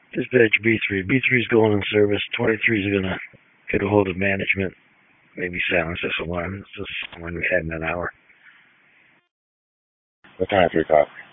Dispatch B3. B3 is going in service. 23 is gonna get a hold of management. Maybe silence this alarm. This is when we had in an hour. What time? 3 o'clock.